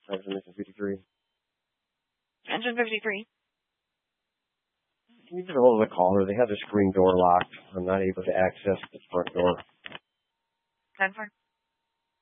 Engine 53. Engine 53. Can you get a hold of the caller? They have the screen door locked. I'm not able to access the front door. 10-4.